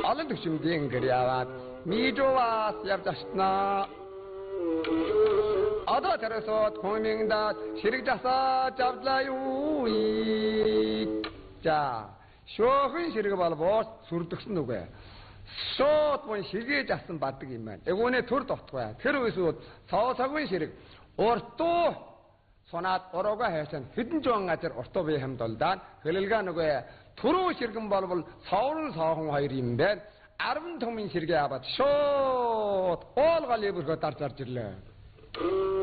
олон төвшмгийн гэряваад мижова явжашна. Одоо тэрсот хомингда ширэг жасаа завлаа юу. За, шоохын ширэг болбоос сүрдэгсэн үгэ. Шот мөн ширгээ жасан баддаг юм байна. Эгүүнээ төр дотгоё. Тэр үесүүд цаосагийн ширэг уртуу сонаад ороога хайсан хэдэн зуун газар уртуу бие хамдолдаад хэлэлгээ нөгөө түрүү ширгэн болбол саврын саахан хоёр юм байна. 10 томын ширгээ аваад шот оолгал ибэрхэ дарж ирлээ.